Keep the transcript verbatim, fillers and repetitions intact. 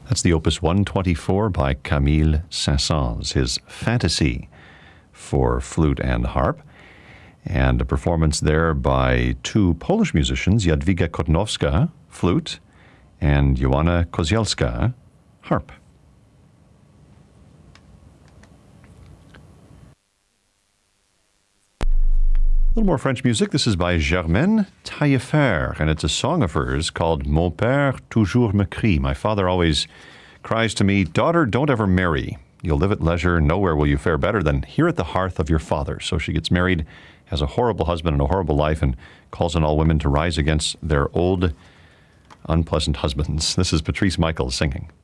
That's the Opus one twenty-four by Camille Saint-Saëns, his Fantasy for flute and harp, and a performance there by two Polish musicians, Jadwiga Kotnowska, flute, and Joanna Kozielska, harp. A little more French music. This is by Germaine Taillefer, and it's a song of hers called Mon père toujours me crie. My father always cries to me, daughter, don't ever marry. You'll live at leisure. Nowhere will you fare better than here at the hearth of your father. So she gets married, has a horrible husband and a horrible life, and calls on all women to rise against their old, unpleasant husbands. This is Patrice Michaels singing.